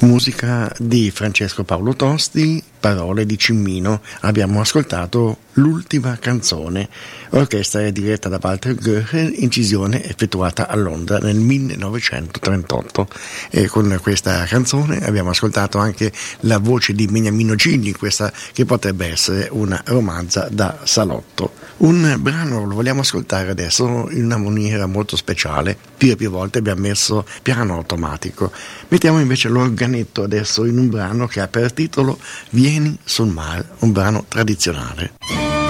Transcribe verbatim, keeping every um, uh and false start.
Musica di Francesco Paolo Tosti, parole di Cimmino. Abbiamo ascoltato L'ultima canzone, orchestra diretta da Walter Goechel, incisione effettuata a Londra nel millenovecentotrentotto. E con questa canzone abbiamo ascoltato anche la voce di Beniamino Gigli, questa che potrebbe essere una romanza da salotto. Un brano lo vogliamo ascoltare adesso in una maniera molto speciale. Più e più volte abbiamo messo piano automatico. Mettiamo invece l'organetto adesso in un brano che ha per titolo Vieni sul mare, un brano tradizionale.